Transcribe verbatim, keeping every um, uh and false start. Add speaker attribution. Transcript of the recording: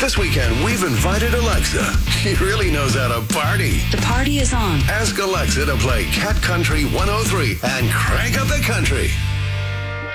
Speaker 1: This weekend, we've invited Alexa. She really knows how to party.
Speaker 2: The party is on.
Speaker 1: Ask Alexa to play Cat Country one oh three and crank up the country.